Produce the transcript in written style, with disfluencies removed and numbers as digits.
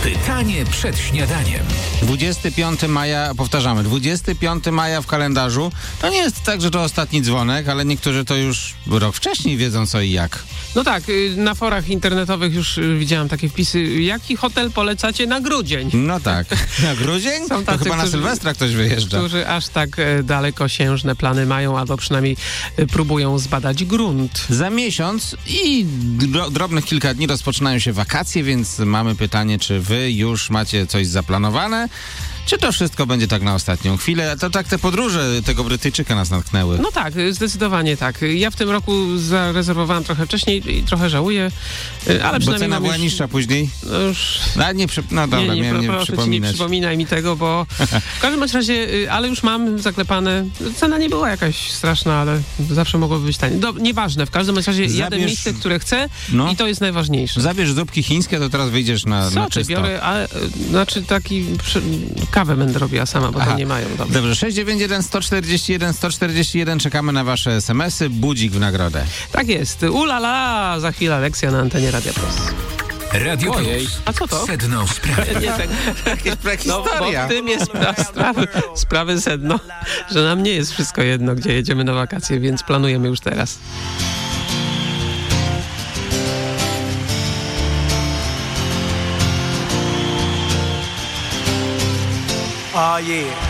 Pytanie przed śniadaniem. 25 maja, powtarzamy, 25 maja w kalendarzu. To nie jest tak, że to ostatni dzwonek, ale niektórzy to już rok wcześniej wiedzą co i jak. No tak, na forach internetowych już widziałam takie wpisy. Jaki hotel polecacie na grudzień? No tak. Na grudzień? Są To tacy, chyba na Sylwestra ktoś wyjeżdża. Którzy aż tak dalekosiężne plany mają, albo przynajmniej próbują zbadać grunt. Za miesiąc i drobnych kilka dni rozpoczynają się wakacje, więc mamy pytanie, czy wy już macie coś zaplanowane? Czy to wszystko będzie tak na ostatnią chwilę? To tak te podróże tego Brytyjczyka nas natknęły. No tak, zdecydowanie tak. Ja w tym roku zarezerwowałem trochę wcześniej i trochę żałuję, ale Bo przynajmniej cena mam była już... niższa później? No już... No dobra, miałem nie proszę przypominać. nie przypominaj mi tego, bo w każdym razie, ale już mam zaklepane. Cena nie była jakaś straszna, ale zawsze mogłoby być taniej. Nieważne, w każdym razie jadę miejsce, które chcę i to jest najważniejsze. Zabierz zupki chińskie, to teraz wyjdziesz na czysto. Biorę, ale znaczy kawę będę robiła sama, bo to nie mają. Dobrze, 691 141 141, czekamy na wasze SMS-y, budzik w nagrodę. Tak jest. Ulala, za chwilę lekcja na antenie Radia Plus. Radio Ojej. Plus. A co to? Sedno sprawy. Nie, tak, Prehistoria. bo w tym jest sprawy sedno, że nam nie jest wszystko jedno, gdzie jedziemy na wakacje, więc planujemy już teraz. Oh yeah.